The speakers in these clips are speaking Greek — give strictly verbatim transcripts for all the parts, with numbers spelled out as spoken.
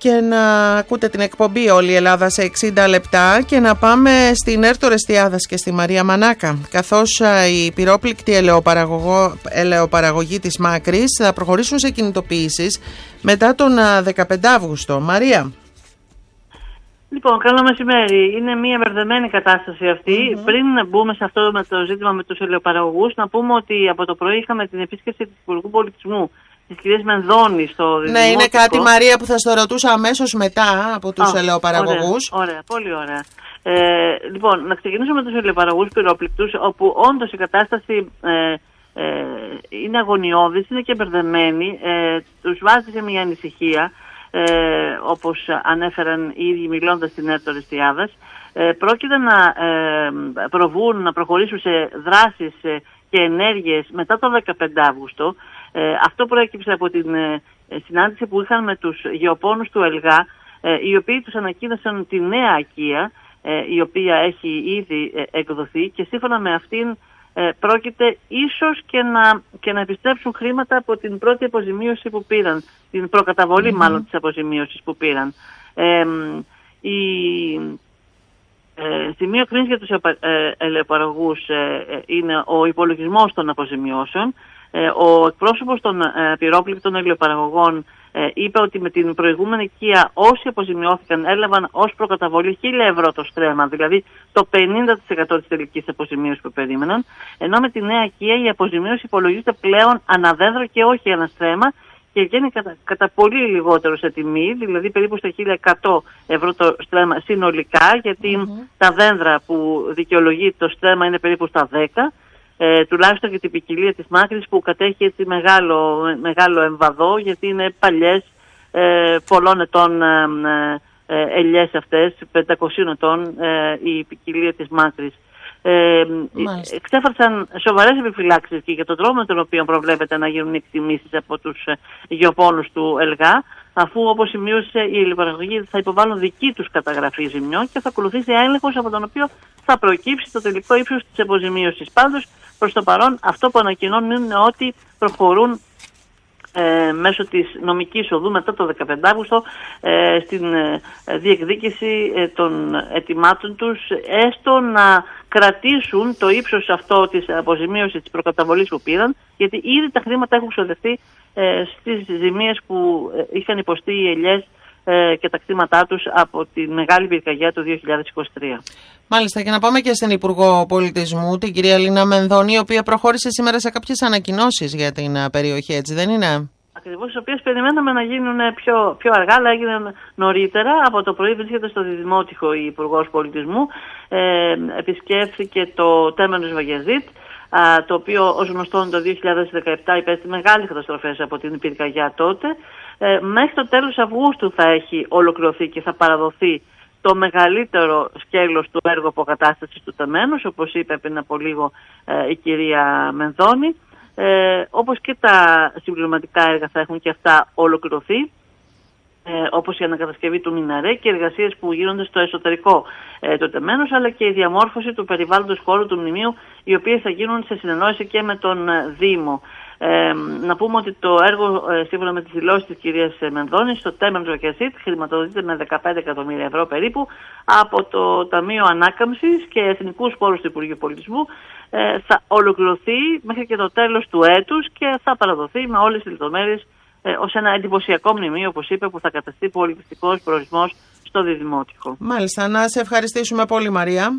και να ακούτε την εκπομπή «Όλη η Ελλάδα σε εξήντα λεπτά» και να πάμε στην Έρτο Ρεστιάδας και στη Μαρία Μανάκα, καθώς η πυρόπληκτη ελαιοπαραγωγή της Μάκρης θα προχωρήσουν σε κινητοποιήσεις μετά τον δεκαπέντε Αύγουστο. Μαρία. Λοιπόν, καλό μεσημέρι. Είναι μια μπερδεμένη κατάσταση αυτή. Mm-hmm. Πριν μπούμε σε αυτό με το ζήτημα με τους ελαιοπαραγωγούς, να πούμε ότι από το πρωί είχαμε την επίσκεψη της Υπουργού Πολιτισμού, της κυρίας Μενδώνη, στο Δημοτικό. Ναι, είναι κάτι, Μαρία, που θα στο ρωτούσα αμέσως μετά από τους oh, ελαιοπαραγωγούς. Ωραία, ωραία, πολύ ωραία. Ε, λοιπόν, να ξεκινήσουμε με τους ελαιοπαραγωγούς πυρόπληκτους, όπου όντως η κατάσταση ε, ε, είναι αγωνιώδης, είναι και μπερδεμένη. Ε, τους βάζει σε μια ανησυχία. Ε, όπως ανέφεραν οι ίδιοι μιλώντας στην Έρτο Ρεστιάδας, ε, πρόκειται να ε, προβούν, να προχωρήσουν σε δράσεις ε, και ενέργειες μετά το δεκαπέντε Αύγουστο. Ε, αυτό προέκυψε από την ε, συνάντηση που είχαν με τους γεωπόνους του ΕΛΓΑ, ε, οι οποίοι τους ανακοίνωσαν τη νέα ακία, ε, η οποία έχει ήδη ε, εκδοθεί, και σύμφωνα με αυτήν Ε, πρόκειται ίσως και να, και να επιστρέψουν χρήματα από την πρώτη αποζημίωση που πήραν, την προκαταβολή mm-hmm. μάλλον της αποζημίωσης που πήραν. Ε, η, ε, σημείο κρίνης για τους ε, ελαιοπαραγωγούς ε, ε, είναι ο υπολογισμός των αποζημιώσεων. Ε, ο εκπρόσωπος των ε, πυρόπληκτων ελαιοπαραγωγών ε, είπε ότι με την προηγούμενη οικία όσοι αποζημιώθηκαν έλαβαν ως προκαταβολή χίλια ευρώ το στρέμμα, δηλαδή το πενήντα τοις εκατό της τελικής αποζημίωσης που περίμεναν, ενώ με τη νέα οικία η αποζημίωση υπολογίζεται πλέον αναδένδρο και όχι ένα στρέμμα και βγαίνει κατά, κατά πολύ λιγότερο σε τιμή, δηλαδή περίπου στα χίλια εκατό ευρώ το στρέμμα συνολικά, γιατί mm-hmm. τα δένδρα που δικαιολογεί το στρέμμα είναι περίπου στα δέκα. Ε, τουλάχιστον για την ποικιλία της Μάκρης, που κατέχει έτσι μεγάλο, μεγάλο εμβαδό, γιατί είναι παλιές, ε, πολλών ετών ε, ε, ελιές αυτές, πεντακοσίων ετών ε, η ποικιλία της Μάκρης. Ε, εξέφρασαν σοβαρές επιφυλάξεις και για τον τρόπο με τον οποίο προβλέπεται να γίνουν εκτιμήσεις από τους γεωπόνους του ΕΛΓΑ, αφού, όπως σημείωσε, η ελαιοπαραγωγή θα υποβάλουν δική τους καταγραφή ζημιών και θα ακολουθήσει έλεγχος από τον οποίο θα προκύψει το τελικό ύψος της αποζημίωσης. Πάντως, προς το παρόν, αυτό που ανακοινώνουν είναι ότι προχωρούν ε, μέσω της νομικής οδού μετά το δεκαπέντε Αύγουστο ε, στην ε, διεκδίκηση ε, των αιτημάτων τους, έστω να κρατήσουν το ύψος αυτό της αποζημίωσης της προκαταβολής που πήραν, γιατί ήδη τα χρήματα έχουν ξοδευτεί ε, στις ζημίες που ε, είχαν υποστεί οι ελιές ε, και τα κτήματά τους από τη μεγάλη πυρκαγιά του δύο χιλιάδες είκοσι τρία. Μάλιστα, και να πάμε και στην Υπουργό Πολιτισμού, την κυρία Λίνα Μενδώνη, η οποία προχώρησε σήμερα σε κάποιες ανακοινώσεις για την περιοχή, έτσι δεν είναι? Ακριβώς, τις οποίες περιμέναμε να γίνουν πιο, πιο αργά, αλλά έγιναν νωρίτερα. Από το πρωί βρίσκεται στο Δημότυχο η Υπουργός Πολιτισμού, ε, επισκέφθηκε το Τέμενος Βαγιαζίτ, το οποίο ως γνωστόν το δύο χιλιάδες δεκαεπτά υπέστη μεγάλες καταστροφές από την πυρκαγιά τότε. Ε, μέχρι το τέλος Αυγούστου θα έχει ολοκληρωθεί και θα παραδοθεί το μεγαλύτερο σκέλος του έργου αποκατάστασης του Τεμένους, όπως είπε πριν από λίγο ε, η κυρία Μενδώνη. Ε, όπως και τα συμπληρωματικά έργα θα έχουν και αυτά ολοκληρωθεί, ε, όπως η ανακατασκευή του Μιναρέ και οι εργασίες που γίνονται στο εσωτερικό ε, του Τεμένους, αλλά και η διαμόρφωση του περιβάλλοντος χώρου του μνημείου, οι οποίες θα γίνουν σε συνεννόηση και με τον ε, Δήμο. Ε, να πούμε ότι το έργο, ε, σύμφωνα με τις δηλώσεις της κυρίας Μενδώνης, στο Τέμενος Βακιαζίτ χρηματοδοτείται με δεκαπέντε εκατομμύρια ευρώ περίπου από το Ταμείο Ανάκαμψης και Εθνικούς Πόρους του Υπουργείου Πολιτισμού. Ε, θα ολοκληρωθεί μέχρι και το τέλος του έτους και θα παραδοθεί με όλες τις λεπτομέρειες ε, ως ένα εντυπωσιακό μνημείο, όπως είπε, που θα καταστεί πολιτιστικός προορισμός στο Διδημότυχο. Μάλιστα, να σε ευχαριστήσουμε πολύ, Μαρία.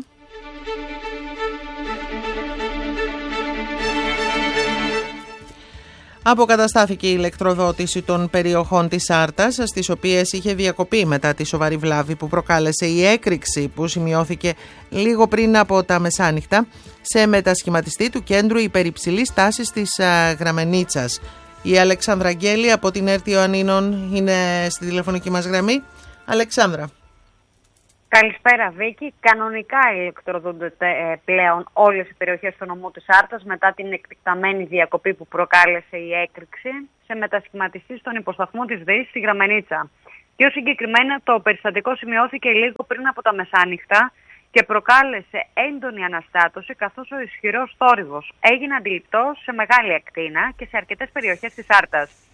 Αποκαταστάθηκε η ηλεκτροδότηση των περιοχών της Άρτας, στις οποίες είχε διακοπεί μετά τη σοβαρή βλάβη που προκάλεσε η έκρηξη που σημειώθηκε λίγο πριν από τα μεσάνυχτα σε μετασχηματιστή του κέντρου υπερυψηλής τάσης της α, Γραμμενίτσας. Η Αλεξάνδρα Αγγέλη από την Έρτη Ιωαννίνων είναι στη τηλεφωνική μας γραμμή. Αλεξάνδρα. Καλησπέρα, Βίκη. Κανονικά ηλεκτροδοτούνται ε, πλέον όλες οι περιοχές του νομού της Άρτας μετά την εκτικταμένη διακοπή που προκάλεσε η έκρηξη σε μετασχηματιστή στον υποσταθμό της ΔΕΗ στη Γραμμενίτσα. Πιο συγκεκριμένα, το περιστατικό σημειώθηκε λίγο πριν από τα μεσάνυχτα και προκάλεσε έντονη αναστάτωση, καθώς ο ισχυρός θόρυβος έγινε αντιληπτός σε μεγάλη ακτίνα και σε αρκετές περιοχές της Άρτας.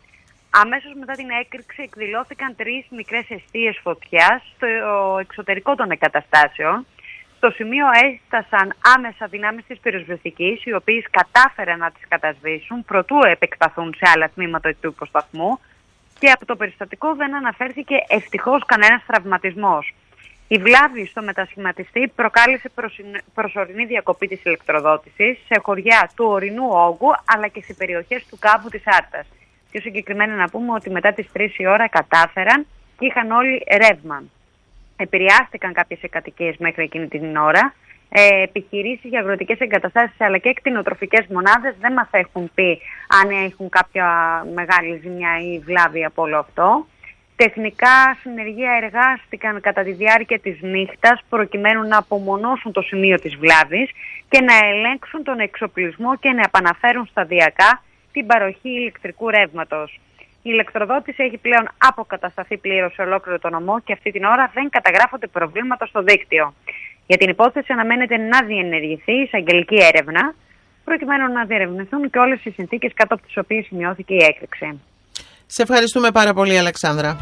Αμέσως μετά την έκρηξη εκδηλώθηκαν τρεις μικρές εστίες φωτιάς στο εξωτερικό των εγκαταστάσεων. Στο σημείο έφτασαν άμεσα δυνάμεις της πυροσβεστικής, οι οποίες κατάφεραν να τις κατασβήσουν προτού επεκταθούν σε άλλα τμήματα του υποσταθμού, και από το περιστατικό δεν αναφέρθηκε ευτυχώς κανένας τραυματισμός. Η βλάβη στο μετασχηματιστή προκάλεσε προσωρινή διακοπή της ηλεκτροδότησης σε χωριά του ορεινού όγκου αλλά και σε περιοχές του κάμπου της Άρτας. Πιο συγκεκριμένα να πούμε ότι μετά τις τρεις η ώρα κατάφεραν και είχαν όλοι ρεύμα. Επηρεάστηκαν κάποιες κατοικίες μέχρι εκείνη την ώρα. Ε, επιχειρήσεις για αγροτικές εγκαταστάσεις αλλά και κτηνοτροφικές μονάδες δεν μας έχουν πει αν έχουν κάποια μεγάλη ζημιά ή βλάβη από όλο αυτό. Τεχνικά συνεργεία εργάστηκαν κατά τη διάρκεια της νύχτας προκειμένου να απομονώσουν το σημείο της βλάβης και να ελέγξουν τον εξοπλισμό και να επαναφέρουν σταδιακά την παροχή ηλεκτρικού ρεύματος. Η ηλεκτροδότηση έχει πλέον αποκατασταθεί πλήρως σε ολόκληρο το νομό και αυτή την ώρα δεν καταγράφονται προβλήματα στο δίκτυο. Για την υπόθεση αναμένεται να διενεργηθεί εισαγγελική έρευνα προκειμένου να διερευνηθούν και όλες οι συνθήκες κάτω από τις οποίες σημειώθηκε η έκρηξη. Σε ευχαριστούμε πάρα πολύ, Αλεξάνδρα.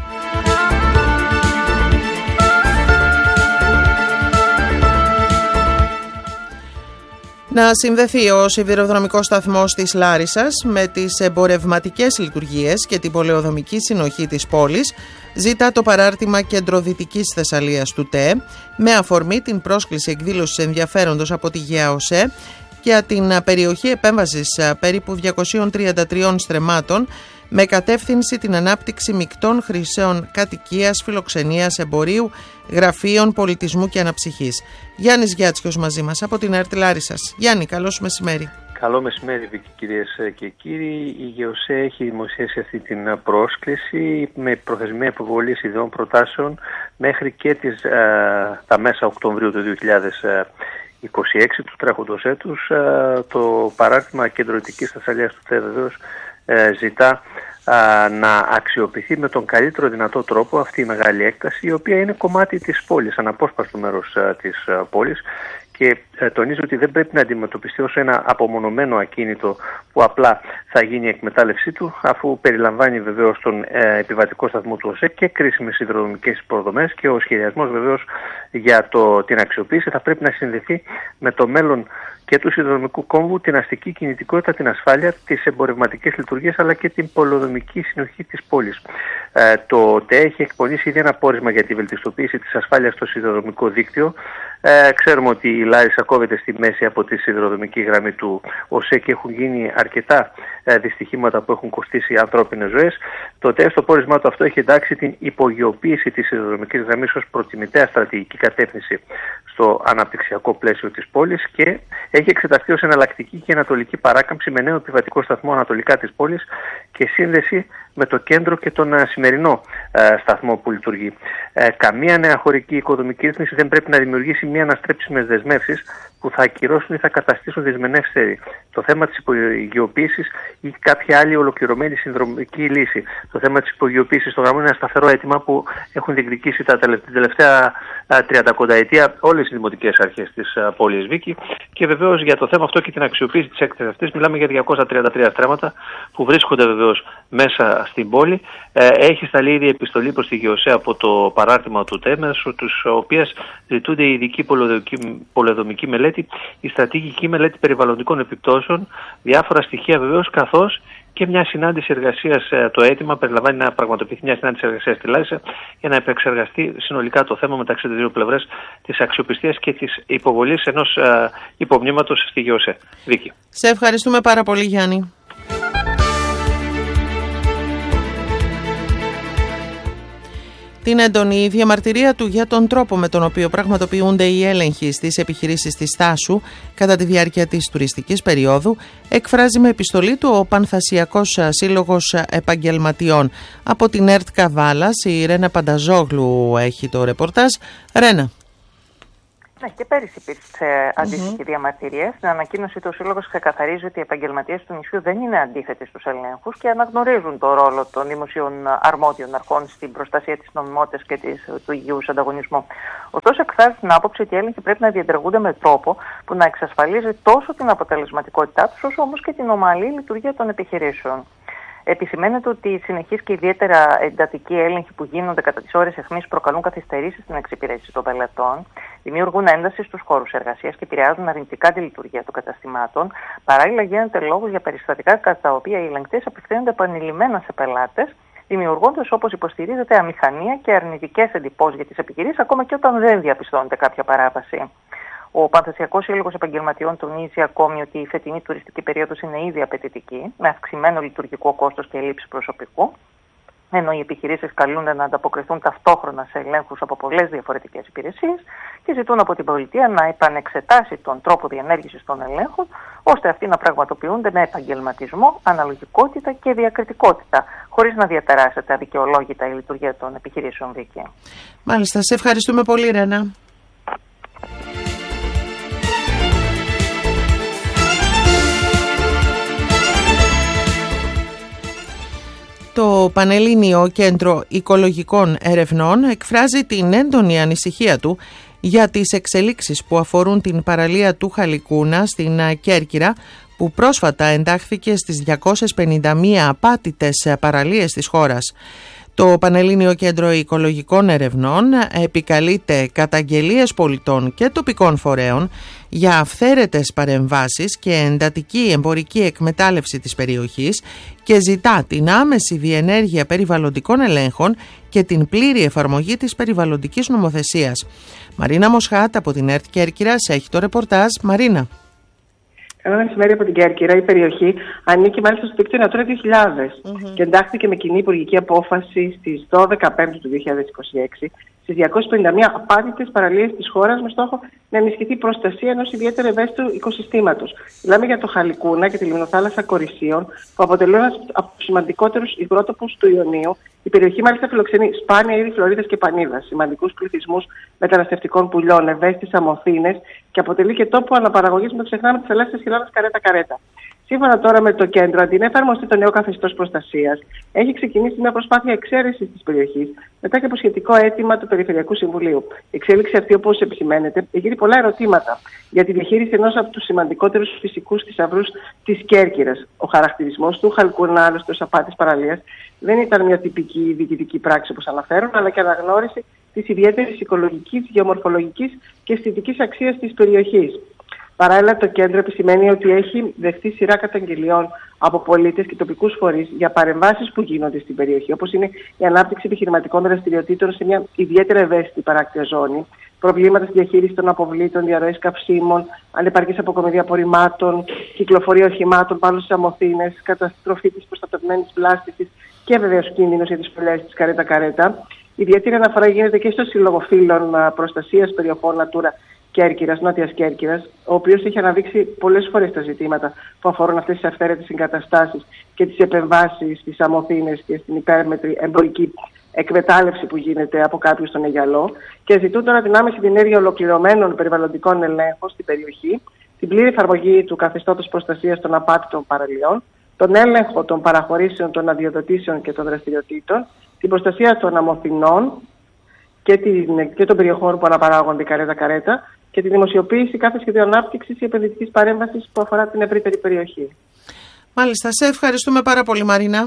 Να συνδεθεί ο σιδηροδρομικός σταθμός της Λάρισσας με τις εμπορευματικές λειτουργίες και την πολεοδομική συνοχή της πόλης, ζητά το παράρτημα Κεντροδυτικής Θεσσαλίας του ΤΕ, με αφορμή την πρόσκληση εκδήλωσης ενδιαφέροντος από τη ΓΕΑΟΣΕ για την περιοχή επέμβασης περίπου διακόσιων τριάντα τριών στρεμμάτων, με κατεύθυνση την ανάπτυξη μεικτών χρήσεων κατοικίας, φιλοξενίας, εμπορίου, γραφείων, πολιτισμού και αναψυχής. Γιάννης Γιάτσιος μαζί μας από την ΕΡΤ Λάρισσας. Γιάννη, καλώς μεσημέρι. Καλό μεσημέρι, κυρίες και κύριοι. Η ΓΕΟΣΕ έχει δημοσιεύσει αυτή την πρόσκληση με προθεσμία υποβολή ιδεών προτάσεων μέχρι και τις, α, τα μέσα Οκτωβρίου του δύο χιλιάδες είκοσι έξι του τρέχοντος έτους. Α, το παράρτημα Κεντροδυτικής Θεσσαλίας του ΤΕ βεβαίως ζητά α, να αξιοποιηθεί με τον καλύτερο δυνατό τρόπο αυτή η μεγάλη έκταση, η οποία είναι κομμάτι της πόλης, αναπόσπαστο μέρος α, της α, πόλης, και α, τονίζω ότι δεν πρέπει να αντιμετωπιστεί ως ένα απομονωμένο ακίνητο που απλά θα γίνει η εκμετάλλευσή του, αφού περιλαμβάνει βεβαίως τον ε, επιβατικό σταθμό του ΟΣΕ και κρίσιμες υδροδρομικές υποδομές, και ο σχεδιασμός βεβαίως για το, την αξιοποίηση θα πρέπει να συνδεθεί με το μέλλον και του σιδηροδρομικού κόμβου, την αστική κινητικότητα, την ασφάλεια, τις εμπορευματικές λειτουργίες αλλά και την πολεοδομική συνοχή της πόλης. Ε, το ΤΕ έχει εκπονήσει ήδη ένα πόρισμα για τη βελτιστοποίηση της ασφάλειας στο σιδηροδρομικό δίκτυο. Ε, ξέρουμε ότι η Λάρισα κόβεται στη μέση από τη σιδηροδρομική γραμμή του ΟΣΕ και έχουν γίνει αρκετά ε, δυστυχήματα που έχουν κοστίσει ανθρώπινες ζωές. Το ΤΕ στο πόρισμά του αυτό έχει εντάξει την υπογειοποίηση της σιδηροδρομικής γραμμής ως προτιμητέα στρατηγική κατεύθυνση στο αναπτυξιακό πλαίσιο της πόλης και έχει εξεταστεί ως εναλλακτική και ανατολική παράκαμψη με νέο επιβατικό σταθμό ανατολικά της πόλης και σύνδεση με το κέντρο και τον uh, σημερινό uh, σταθμό που λειτουργεί. Uh, καμία νέα χωρική οικοδομική ρύθμιση δεν πρέπει να δημιουργήσει μια αναστρέψιμες δεσμεύσεις που θα ακυρώσουν ή θα καταστήσουν δυσμενεύστερη το θέμα της υπογειοποίησης ή κάποια άλλη ολοκληρωμένη συνδρομική λύση. Το θέμα της υπογειοποίησης στο γραμμό είναι ένα σταθερό αίτημα που έχουν διεκδικήσει τα τελευταία τριανταετία όλες οι δημοτικές αρχές της uh, πόλης Βίκη, και βεβαίως για το θέμα αυτό και την αξιοποίηση της έκτασης αυτής μιλάμε για διακόσια τριάντα τρία στρέμματα που βρίσκονται βεβαίως μέσα στην πόλη. Ε, έχει σταλεί ήδη επιστολή προς τη ΓΕΟΣΕ από το παράρτημα του ΤΕ, μέσω της οποίας ζητούνται η ειδική πολεοδομική μελέτη, η στρατηγική μελέτη περιβαλλοντικών επιπτώσεων, διάφορα στοιχεία βεβαίως, καθώς και μια συνάντηση εργασίας. Το αίτημα περιλαμβάνει να πραγματοποιηθεί μια συνάντηση εργασίας στη Λάρισα για να επεξεργαστεί συνολικά το θέμα μεταξύ των δύο πλευρές της αξιοπιστίας και της υποβολής ενός υπομνήματος στη ΓΕΟΣΕ. Βίκη. Σε ευχαριστούμε πάρα πολύ, Γιάννη. Την έντονη διαμαρτυρία του για τον τρόπο με τον οποίο πραγματοποιούνται οι έλεγχοι στις επιχειρήσεις της Θάσου κατά τη διάρκεια της τουριστικής περίοδου εκφράζει με επιστολή του ο Πανθασιακός Σύλλογος Επαγγελματιών. Από την ΕΡΤ Καβάλας η Ρένα Πανταζόγλου έχει το ρεπορτάζ. Ρένα. Ναι, και πέρυσι υπήρξε αντίστοιχη mm-hmm. διαμαρτυρία. Στην ανακοίνωση του ο Σύλλογος ξεκαθαρίζει ότι οι επαγγελματίες του νησιού δεν είναι αντίθετοι στους ελέγχους και αναγνωρίζουν το ρόλο των δημοσίων αρμόδιων αρχών στην προστασία της νομιμότητας και της, του υγιούς ανταγωνισμού. Ωστόσο, εκφράζει την άποψη ότι οι έλεγχοι πρέπει να διενεργούνται με τρόπο που να εξασφαλίζει τόσο την αποτελεσματικότητά τους, όσο όμως και την ομαλή λειτουργία των επιχειρήσεων. Επισημαίνεται ότι οι συνεχείς και ιδιαίτερα εντατικοί έλεγχοι που γίνονται κατά τις ώρες αιχμής προκαλούν καθυστερήσεις στην εξυπηρέτηση των πελατών, δημιουργούν ένταση στους χώρους εργασίας και επηρεάζουν αρνητικά τη λειτουργία των καταστημάτων. Παράλληλα, γίνεται λόγος για περιστατικά κατά τα οποία οι ελεγκτές απευθύνονται επανειλημμένα σε πελάτες, δημιουργώντας, όπως υποστηρίζεται, αμηχανία και αρνητικές εντυπώσεις για τις επιχειρήσεις, ακόμα και όταν δεν διαπιστώνεται κάποια παράβαση. Ο Πανθεσσιακός Σύλλογος Επαγγελματιών τονίζει ακόμη ότι η φετινή τουριστική περίοδος είναι ήδη απαιτητική, με αυξημένο λειτουργικό κόστος και έλλειψη προσωπικού, ενώ οι επιχειρήσεις καλούνται να ανταποκριθούν ταυτόχρονα σε ελέγχους από πολλές διαφορετικές υπηρεσίες και ζητούν από την πολιτεία να επανεξετάσει τον τρόπο διενέργησης των ελέγχων, ώστε αυτοί να πραγματοποιούνται με επαγγελματισμό, αναλογικότητα και διακριτικότητα, χωρίς να διαταράσσεται αδικαιολόγητα η λειτουργία των επιχειρήσεων δίκαιη. Μάλιστα, σε ευχαριστούμε πολύ, Ρένα. Το Πανελλήνιο Κέντρο Οικολογικών Ερευνών εκφράζει την έντονη ανησυχία του για τις εξελίξεις που αφορούν την παραλία του Χαλικούνα στην Κέρκυρα, που πρόσφατα εντάχθηκε στις διακόσιες πενήντα μία απάτητες παραλίες της χώρας. Το Πανελλήνιο Κέντρο Οικολογικών Ερευνών επικαλείται καταγγελίες πολιτών και τοπικών φορέων για αυθαίρετες παρεμβάσεις και εντατική εμπορική εκμετάλλευση της περιοχής και ζητά την άμεση διενέργεια περιβαλλοντικών ελέγχων και την πλήρη εφαρμογή της περιβαλλοντικής νομοθεσίας. Μαρίνα Μοσχάτ από την ΕΡΤ Κέρκυρας έχει το ρεπορτάζ. Μαρίνα. Καλό μεσημέρι από την Κέρκυρα. Η περιοχή ανήκει μάλιστα στο δίκτυο Natura δύο χιλιάδες mm-hmm. και εντάχθηκε με κοινή υπουργική απόφαση στις δώδεκα Πέμπτου του δύο χιλιάδες είκοσι έξι στις διακόσιες πενήντα μία απάτητες παραλίες της χώρας, με στόχο να ενισχυθεί η προστασία ενός ιδιαίτερα ευαίσθητου οικοσυστήματος. Μιλάμε για το Χαλικούνα και τη λιμνοθάλασσα Κορισίων, που αποτελούν ένας από τους σημαντικότερους υγρότοπους του Ιωνίου. Η περιοχή μάλιστα φιλοξενεί σπάνια είδη φλωρίδας και πανίδας, σημαντικούς πληθυσμούς μεταναστευτικών πουλιών, ευαίσθητες αμοθήνες και αποτελεί και τόπο αναπαραγωγής, με ξεχνάμε, τη θαλάσσια χιλάδα καρέτα-καρέτα. Σύμφωνα τώρα με το κέντρο, αντί να εφαρμοστεί το νέο καθεστώς προστασίας, έχει ξεκινήσει μια προσπάθεια εξαίρεσης της περιοχής μετά και από σχετικό αίτημα του Περιφερειακού Συμβουλίου. Η εξέλιξη αυτή, όπως επισημαίνεται, εγείρει πολλά ερωτήματα για τη διαχείριση ενός από τους σημαντικότερους φυσικούς θησαυρούς της Κέρκυρας. Ο χαρακτηρισμός του Χαλκούνα, άλλωστε ως απάτης παραλίας, δεν ήταν μια τυπική διοικητική πράξη όπως αναφέρουν, αλλά και αναγνώριση της ιδιαίτερης οικολογικής, γεωμορφολογικής και αισθητικής αξίας της περιοχής. Παράλληλα, το κέντρο επισημαίνει ότι έχει δεχτεί σειρά καταγγελιών από πολίτες και τοπικούς φορείς για παρεμβάσεις που γίνονται στην περιοχή, όπως είναι η ανάπτυξη επιχειρηματικών δραστηριοτήτων σε μια ιδιαίτερα ευαίσθητη παράκτια ζώνη, προβλήματα στη διαχείριση των αποβλήτων, διαρροής καυσίμων, ανεπαρκής αποκομιδή απορριμμάτων, κυκλοφορία οχημάτων πάνω στις αμοθήνες, καταστροφή της προστατευμένης βλάστησης και βεβαίως κίνδυνος για τις φωλιές της καρέτα-καρέτα. Ιδιαίτερη αναφορά γίνεται και στο Σύλλογο Φίλων Προστασίας Περιοχών Natura Κέρκυρας, Νότιας Κέρκυρας, ο οποίος έχει αναδείξει πολλές φορές τα ζητήματα που αφορούν αυτές τις αυθαίρετες εγκαταστάσεις και τις επεμβάσεις στις αμοθήνες και στην υπέρμετρη εμπορική εκμετάλλευση που γίνεται από κάποιους στον Αιγιαλό, και ζητούν τώρα την άμεση διενέργεια ολοκληρωμένων περιβαλλοντικών ελέγχων στην περιοχή, την πλήρη εφαρμογή του καθεστώτος προστασίας των απάτητων παραλιών, τον έλεγχο των παραχωρήσεων, των αδειοδοτήσεων και των δραστηριοτήτων, την προστασία των αμοθηνών και, την, και των περιοχών που αναπαράγονται καρέτα-καρέτα και τη δημοσιοποίηση κάθε σχεδίου ανάπτυξης ή επενδυτικής παρέμβασης που αφορά την ευρύτερη περιοχή. Μάλιστα, σε ευχαριστούμε πάρα πολύ, Μαρίνα.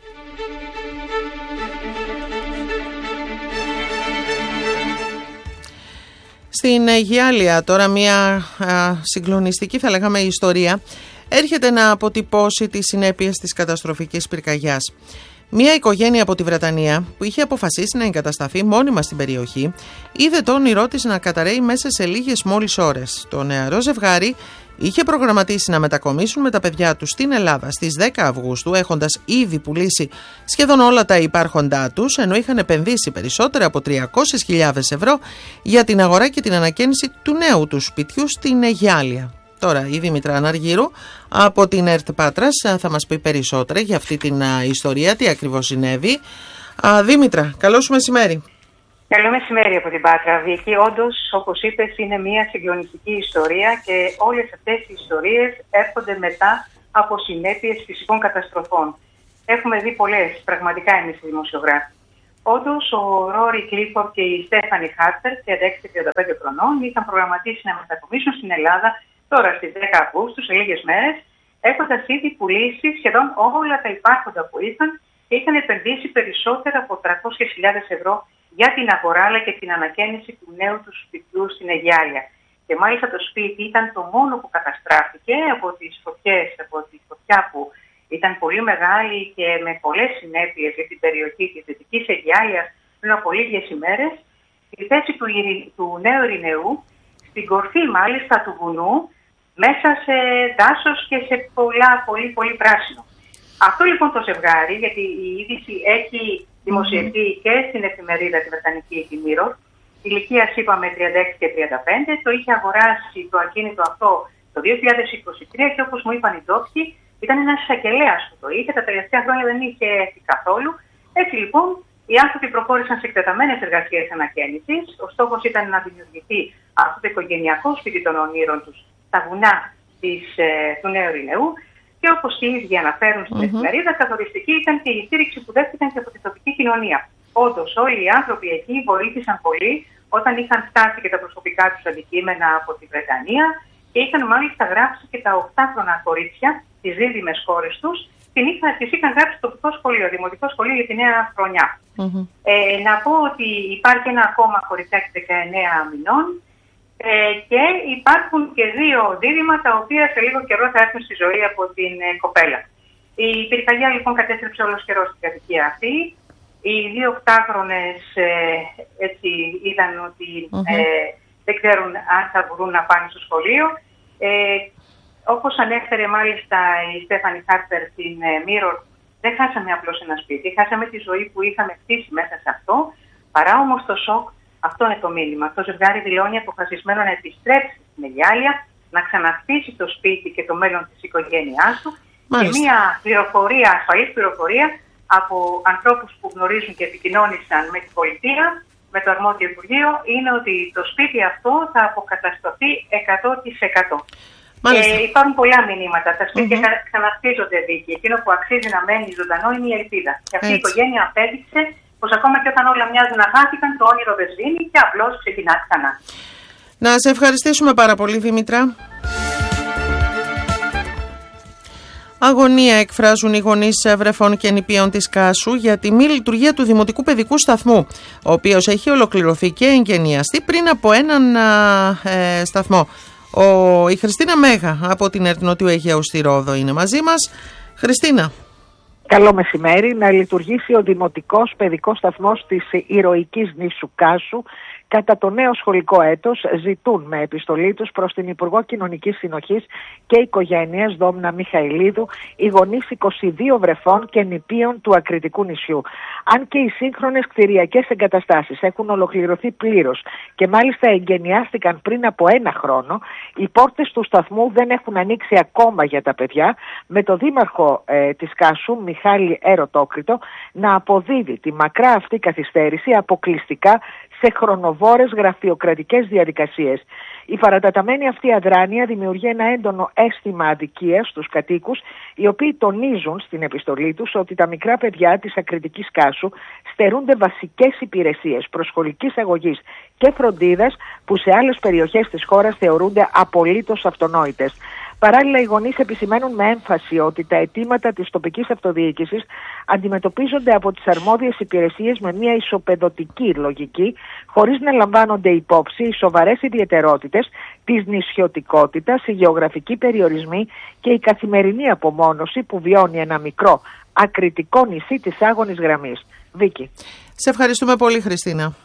Στην Αιγιάλεια τώρα μια α, συγκλονιστική, θα λέγαμε, ιστορία έρχεται να αποτυπώσει τις συνέπειες της καταστροφικής πυρκαγιάς. Μια οικογένεια από τη Βρετανία που είχε αποφασίσει να εγκατασταθεί μόνιμα στην περιοχή είδε το όνειρό της να καταρρέει μέσα σε λίγες μόλις ώρες. Το νεαρό ζευγάρι είχε προγραμματίσει να μετακομίσουν με τα παιδιά τους στην Ελλάδα στις δέκα Αυγούστου, έχοντας ήδη πουλήσει σχεδόν όλα τα υπάρχοντά τους, ενώ είχαν επενδύσει περισσότερα από τριακόσιες χιλιάδες ευρώ για την αγορά και την ανακαίνιση του νέου του σπιτιού στην Αιγιάλεια. Τώρα η Δήμητρα Αναργύρου από την ΕΡΤ Πάτρας θα μας πει περισσότερα για αυτή την ιστορία, τι ακριβώς συνέβη. Α, Δήμητρα, καλό σου μεσημέρι. Καλό μεσημέρι από την Πάτρα, Βίκη. Όντως, όπως είπες, είναι μια συγκλονιστική ιστορία και όλες αυτές οι ιστορίες έρχονται μετά από συνέπειες φυσικών καταστροφών. Έχουμε δει πολλές, πραγματικά, εμείς οι δημοσιογράφοι. Όντως, ο Ρόρι Κλίφορντ και η Στέφανη Χάρτερ, τριάντα έξι και τριάντα πέντε χρονών, είχαν προγραμματίσει να μετακομίσουν στην Ελλάδα τώρα στις δέκα Αυγούστου, σε λίγες μέρες, έχοντας ήδη πουλήσει σχεδόν όλα τα υπάρχοντα που είχαν και είχαν επενδύσει περισσότερα από τριακόσιες χιλιάδες ευρώ για την αγορά αλλά και την ανακαίνιση του νέου του σπιτιού στην Αιγιάλια. Και μάλιστα το σπίτι ήταν το μόνο που καταστράφηκε από τις φωτιές, από τη φωτιά που ήταν πολύ μεγάλη και με πολλές συνέπειες για την περιοχή της Δυτικής Αιγιάλιας πριν από λίγες ημέρες. Η θέση του, του Νέου Ειρηνεού, στην κορφή μάλιστα του βουνού, μέσα σε δάσος και σε πολλά, πολύ, πολύ πράσινο. Αυτό λοιπόν το ζευγάρι, γιατί η είδηση έχει δημοσιευτεί mm-hmm. και στην εφημερίδα τη Βρετανική τη Mirror, ηλικίας είπαμε τριάντα έξι και τριάντα πέντε, το είχε αγοράσει το ακίνητο αυτό το δύο χιλιάδες είκοσι τρία και όπως μου είπαν οι ντόπιοι, ήταν ένας εισαγγελέας που το είχε, τα τελευταία χρόνια δεν είχε έρθει καθόλου. Έτσι λοιπόν, οι άνθρωποι προχώρησαν σε εκτεταμένες εργασίες ανακαίνησης. Ο στόχος ήταν να δημιουργηθεί αυτό το οικογενειακό σπίτι των ονείρων τους στα βουνά της, ε, του Νέου Ειρηνεού. Και όπως οι ίδιοι αναφέρουν στην mm-hmm. εφημερίδα, καθοριστική ήταν και η στήριξη που δέχτηκαν και από τη τοπική κοινωνία. Όντως, όλοι οι άνθρωποι εκεί βοήθησαν πολύ όταν είχαν φτάσει και τα προσωπικά τους αντικείμενα από τη Βρετανία και είχαν μάλιστα γράψει και τα οκτάχρονα κορίτσια, τις δίδυμες κόρες τους, τις είχαν γράψει στο τοπικό σχολείο, δημοτικό σχολείο για τη νέα χρονιά. Mm-hmm. Ε, να πω ότι υπάρχει ένα ακόμα κοριτσάκι δεκαεννέα μηνών ε, και υπάρχουν και δύο δίδυμα τα οποία σε λίγο καιρό θα έρθουν στη ζωή από την ε, κοπέλα. Η πυρκαγιά λοιπόν κατέστρεψε όλος καιρός την κατοικία αυτή. Οι δύο οκτάχρονες ε, έτσι είδαν ότι mm-hmm. ε, δεν ξέρουν αν θα μπορούν να πάνε στο σχολείο. Ε, όπως ανέφερε μάλιστα η Στέφανη Χάρπερ στην ε, Mirror, δεν χάσαμε απλώς ένα σπίτι, χάσαμε τη ζωή που είχαμε χτίσει μέσα σε αυτό. Παρά όμως το σοκ, αυτό είναι το μήνυμα. Το ζευγάρι δηλώνει αποφασισμένο να επιστρέψει στην Αιγιάλια, να ξαναχτίσει το σπίτι και το μέλλον της οικογένειάς του. Μάλιστα. Και μια πληροφορία, ασφαλής πληροφορία από ανθρώπους που γνωρίζουν και επικοινώνησαν με την πολιτεία, με το αρμόδιο Υπουργείο, είναι ότι το σπίτι αυτό θα αποκατασταθεί εκατό τοις εκατό. Ε, υπάρχουν πολλά μηνύματα. Τα σπίτια mm-hmm. ξαναχτίζονται, Βίκη. Εκείνο που αξίζει να μένει ζωντανό είναι η ελπίδα. Και αυτή Έτσι. η οικογένεια απέδειξε πως ακόμα και όταν όλα μοιάζουν να χάθηκαν, το όνειρο δεν σβήνει και απλώς ξεκινά ξανά. Να σε ευχαριστήσουμε πάρα πολύ, Δήμητρα. Αγωνία εκφράζουν οι γονείς βρεφών και νηπίων της Κάσου για τη μη λειτουργία του Δημοτικού Παιδικού Σταθμού, ο οποίος έχει ολοκληρωθεί και εγκαινιαστεί πριν από έναν ε, σταθμό. Ο, η Χριστίνα Μέγα από την ΕΡΤ Νότιου Αιγαίου στη Ρόδο είναι μαζί μας. Χριστίνα. Καλό μεσημέρι. Να λειτουργήσει ο Δημοτικός Παιδικός Σταθμός της ηρωικής νήσου Κάσου κατά το νέο σχολικό έτος, ζητούν με επιστολή τους προς την Υπουργό Κοινωνικής Συνοχής και Οικογένειας Δόμνα Μιχαηλίδου οι γονείς είκοσι δύο βρεφών και νηπίων του Ακριτικού νησιού. Αν και οι σύγχρονες κτηριακές εγκαταστάσεις έχουν ολοκληρωθεί πλήρως και μάλιστα εγκαινιάστηκαν πριν από ένα χρόνο, οι πόρτες του σταθμού δεν έχουν ανοίξει ακόμα για τα παιδιά, με το δήμαρχο ε, της Κάσου, Μιχάλη Ερωτόκριτο, να αποδίδει τη μακρά αυτή καθυστέρηση αποκλειστικά σε χρονοβόρες γραφειοκρατικές διαδικασίες. Η παραταταμένη αυτή αδράνεια δημιουργεί ένα έντονο αίσθημα αδικίας στους κατοίκους, οι οποίοι τονίζουν στην επιστολή τους ότι τα μικρά παιδιά της Ακριτικής Κάσου στερούνται βασικές υπηρεσίες προσχολικής αγωγής και φροντίδας που σε άλλες περιοχές της χώρας θεωρούνται απολύτως αυτονόητες. Παράλληλα, οι γονείς επισημαίνουν με έμφαση ότι τα αιτήματα της τοπικής αυτοδιοίκησης αντιμετωπίζονται από τις αρμόδιες υπηρεσίες με μια ισοπεδωτική λογική, χωρίς να λαμβάνονται υπόψη οι σοβαρές ιδιαιτερότητες της νησιωτικότητας, οι γεωγραφικοί περιορισμοί και η καθημερινή απομόνωση που βιώνει ένα μικρό ακριτικό νησί της Άγωνης Γραμμής. Βίκη. Σε ευχαριστούμε πολύ, Χριστίνα.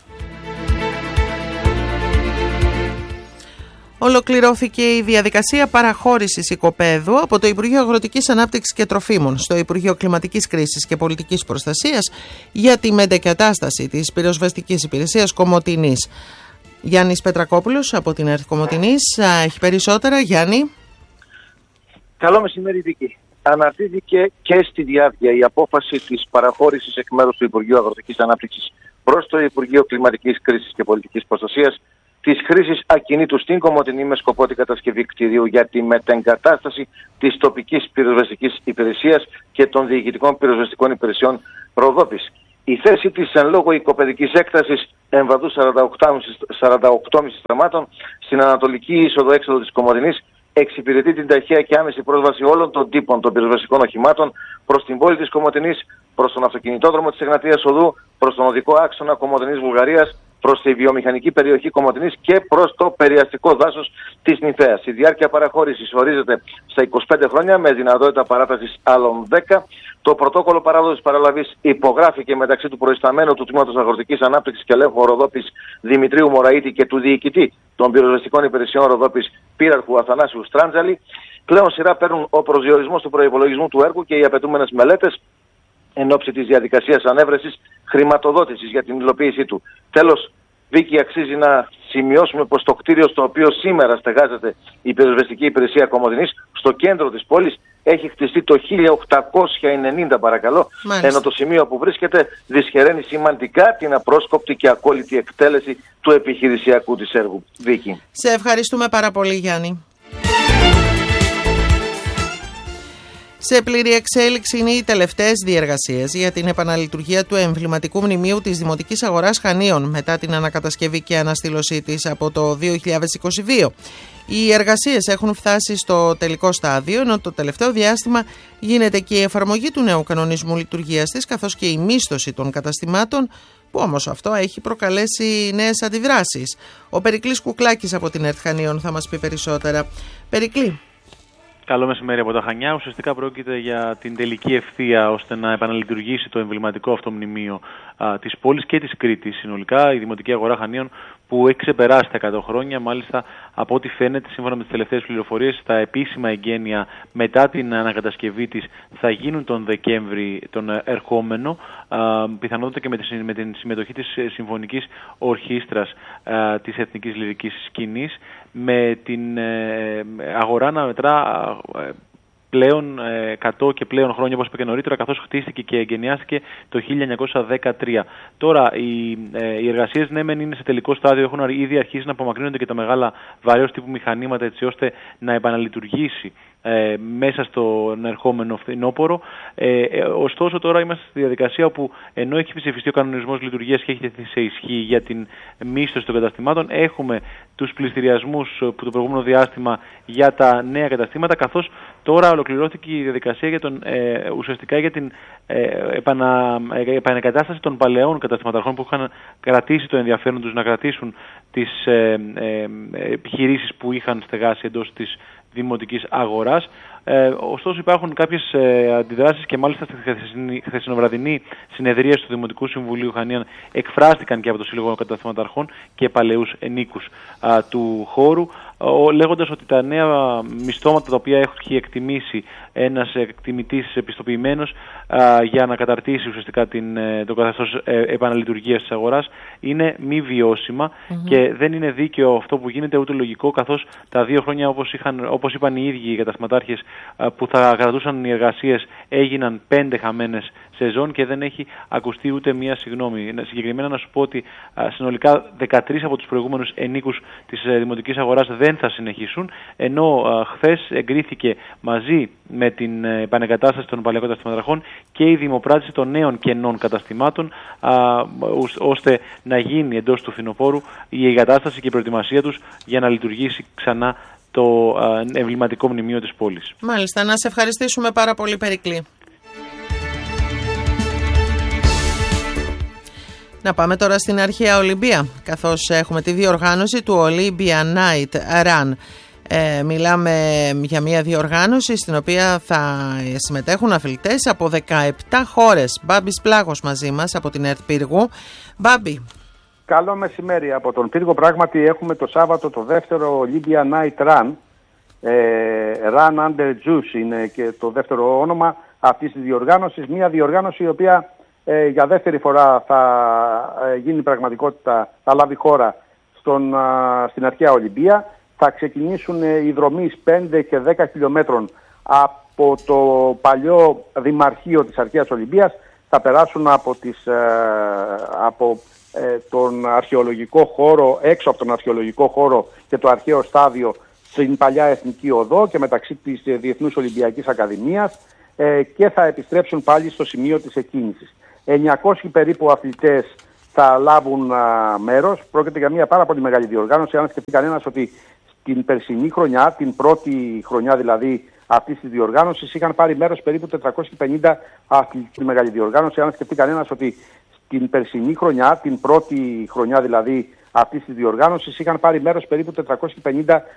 Ολοκληρώθηκε η διαδικασία παραχώρησης οικοπαίδου από το Υπουργείο Αγροτικής Ανάπτυξης και Τροφίμων στο Υπουργείο Κλιματικής Κρίσης και Πολιτικής Προστασίας για τη μετεγκατάσταση της πυροσβεστικής υπηρεσίας Κομοτηνής. Γιάννης Πετρακόπουλος από την ΕΡΤ Κομοτηνής έχει περισσότερα. Γιάννη. Καλό μεσημέρι, Βίκη. Αναρτήθηκε και στη διάρκεια η απόφαση της παραχώρησης εκ μέρους του Υπουργείου Αγροτικής Ανάπτυξης προς το Υπουργείο Κλιματικής Κρίσης και Πολιτικής Προστασίας της χρήσης ακινήτου στην Κομοτηνή με σκοπό την κατασκευή κτηρίου για τη μετεγκατάσταση της τοπικής πυροσβεστικής υπηρεσίας και των διοικητικών πυροσβεστικών υπηρεσιών Ροδόπης. Η θέση της εν λόγω οικοπαιδικής έκτασης εμβαδού σαράντα οκτώ κόμμα πέντε στραμμάτων στην ανατολική είσοδο-έξοδο της Κομοτηνής εξυπηρετεί την ταχεία και άμεση πρόσβαση όλων των τύπων των πυροσβεστικών οχημάτων προς την πόλη της Κομοτηνής, προς τον αυτοκινητόδρομο της Εγνατίας Οδού, προς τον οδικό άξονα Κομοτηνής Βουλγαρίας, προς τη βιομηχανική περιοχή Κομοτηνής και προς το περιαστικό δάσος της Νυφαίας. Η διάρκεια παραχώρησης ορίζεται στα είκοσι πέντε χρόνια με δυνατότητα παράτασης άλλων δέκα. Το πρωτόκολλο παράδοσης παραλαβής υπογράφηκε μεταξύ του προϊσταμένου του Τμήματος Αγροτικής Ανάπτυξης και Ελέγχου Ροδόπης Δημητρίου Μωραήτη και του διοικητή των πυροσβεστικών υπηρεσιών Ροδόπης Πύραρχου Αθανάσιου Στράντζαλη. Πλέον σειρά παίρνουν ο προσδιορισμός του προϋπολογισμού του έργου και οι απαιτούμενες μελέτες εν ώψη της διαδικασίας ανέβρεσης χρηματοδότησης για την υλοποίησή του. Τέλος, Βίκη, αξίζει να σημειώσουμε πως το κτίριο στο οποίο σήμερα στεγάζεται η πυροσβεστική υπηρεσία Κομοτηνής, στο κέντρο της πόλης, έχει χτιστεί το χίλια οκτακόσια ενενήντα, παρακαλώ, Μάλιστα. ενώ το σημείο που βρίσκεται δυσχεραίνει σημαντικά την απρόσκοπτη και ακόλυτη εκτέλεση του επιχειρησιακού της έργου. Βίκη. Σε ευχαριστούμε πάρα πολύ, Γιάννη. Σε πλήρη εξέλιξη είναι οι τελευταίες διεργασίες για την επαναλειτουργία του εμβληματικού μνημείου της Δημοτικής Αγοράς Χανίων μετά την ανακατασκευή και αναστήλωσή της από το δύο χιλιάδες είκοσι δύο. Οι εργασίες έχουν φτάσει στο τελικό στάδιο, ενώ το τελευταίο διάστημα γίνεται και η εφαρμογή του νέου κανονισμού λειτουργίας της, καθώς και η μίσθωση των καταστημάτων, που όμως αυτό έχει προκαλέσει νέες αντιδράσεις. Ο Περικλής Κουκλάκης από την ΕΡΤ Χανίων θα μας πει περισσότερα. Περικλή. Καλό μεσημέρι από τα Χανιά. Ουσιαστικά πρόκειται για την τελική ευθεία ώστε να επαναλειτουργήσει το εμβληματικό αυτό μνημείο α, της πόλης και της Κρήτης συνολικά, η Δημοτική Αγορά Χανίων, που έχει ξεπεράσει τα εκατό χρόνια. Μάλιστα, από ό,τι φαίνεται, σύμφωνα με τις τελευταίες πληροφορίες, τα επίσημα εγγένεια μετά την ανακατασκευή της θα γίνουν τον Δεκέμβρη τον ερχόμενο, α, πιθανότατα και με, τη, με την συμμετοχή της Συμφωνικής Ορχήστρας α, της Εθνικής Λυρικής Σκηνής, με την ε, αγορά να μετρά ε, πλέον εκατό και πλέον χρόνια, όπως είπα και νωρίτερα, καθώς χτίστηκε και εγκαινιάστηκε το χίλια εννιακόσια δεκατρία. Τώρα, οι, ε, οι εργασίες ναι μεν είναι σε τελικό στάδιο, έχουν ήδη αρχίσει να απομακρύνονται και τα μεγάλα βαρέως τύπου μηχανήματα, έτσι ώστε να επαναλειτουργήσει ε, μέσα στον ερχόμενο φθινόπωρο. Ε, ε, ωστόσο, τώρα είμαστε στη διαδικασία όπου, ενώ έχει ψηφιστεί ο κανονισμός λειτουργίας και έχει τεθεί σε ισχύ για την μίσθωση των καταστημάτων, έχουμε τους πληστηριασμούς που το προηγούμενο διάστημα για τα νέα καταστήματα, καθώς τώρα ολοκληρώθηκε η διαδικασία για τον, ε, ουσιαστικά για την ε, επανα, ε, επανεκατάσταση των παλαιών καταστηματαρχών που είχαν κρατήσει το ενδιαφέρον τους να κρατήσουν τις ε, ε, επιχειρήσεις που είχαν στεγάσει εντός της δημοτικής αγοράς. Ε, ωστόσο υπάρχουν κάποιες ε, αντιδράσεις και μάλιστα στη χθεσινοβραδινή συνεδρία του Δημοτικού Συμβουλίου Χανίων εκφράστηκαν και από το Σύλλογο Καταστηματαρχών και παλαιούς ενίκους α, του χώρου, ο, λέγοντας ότι τα νέα μισθώματα τα οποία έχει εκτιμήσει ένας εκτιμητής επιστοποιημένος α, για να καταρτήσει ουσιαστικά την, το καθεστώς ε, επαναλειτουργίας της αγοράς είναι μη βιώσιμα mm-hmm. και δεν είναι δίκαιο αυτό που γίνεται, ούτε λογικό, καθώς τα δύο χρόνια, όπως, είχαν, όπως είπαν οι ίδιοι οι καταστηματάρχες, που θα κρατούσαν οι εργασίες, έγιναν πέντε χαμένες σεζόν και δεν έχει ακουστεί ούτε μία συγγνώμη. Συγκεκριμένα να σου πω ότι α, συνολικά δεκατρείς από τους προηγούμενους ενίκους της ε, Δημοτικής Αγοράς δεν θα συνεχίσουν, ενώ α, χθες εγκρίθηκε μαζί με την ε, επανεγκατάσταση των παλαιών καταστηματαρχών και η δημοπράτηση των νέων κενών καταστημάτων, α, ώστε να γίνει εντός του φθινοπόρου η εγκατάσταση και η προετοιμασία τους για να λειτουργήσει ξανά το εμβληματικό μνημείο της πόλης. Μάλιστα, να σε ευχαριστήσουμε πάρα πολύ, Περικλή. Να πάμε τώρα στην αρχαία Ολυμπία, καθώς έχουμε τη διοργάνωση του Olympia Night Run. Ε, μιλάμε για μια διοργάνωση στην οποία θα συμμετέχουν αθλητές από δεκαεπτά χώρες. Μπάμπης Πλάγος μαζί μας από την ΕΡΤ Πύργου. Μπάμπη. Καλό μεσημέρι από τον Πύργο. Πράγματι έχουμε το Σάββατο το δεύτερο Olympia Night Run. Ε, Run Under Juice είναι και το δεύτερο όνομα αυτής της διοργάνωσης. Μια διοργάνωση η οποία ε, για δεύτερη φορά θα ε, γίνει πραγματικότητα, θα λάβει χώρα στον, α, στην αρχαία Ολυμπία. Θα ξεκινήσουν ε, οι δρομείς πέντε και δέκα χιλιόμετρων από το παλιό Δημαρχείο της αρχαίας Ολυμπίας. Θα περάσουν από, τις, ε, από ε, τον αρχαιολογικό χώρο, έξω από τον αρχαιολογικό χώρο και το αρχαίο στάδιο στην παλιά Εθνική Οδό και μεταξύ της Διεθνούς Ολυμπιακής Ακαδημίας ε, και θα επιστρέψουν πάλι στο σημείο της εκκίνησης. εννιακόσιοι περίπου αθλητές θα λάβουν α, μέρος. Πρόκειται για μια πάρα πολύ μεγάλη διοργάνωση. Αν σκεφτεί κανένας ότι την περσινή χρονιά, την πρώτη χρονιά δηλαδή αυτή τη διοργάνωση, είχαν πάρει μέρος περίπου τετρακόσιοι πενήντα αθλητές στη μεγάλη διοργάνωση. Αν σκεφτεί κανένας ότι την περσινή χρονιά, την πρώτη χρονιά δηλαδή αυτή τη διοργάνωση, είχαν πάρει μέρος περίπου τετρακόσιοι πενήντα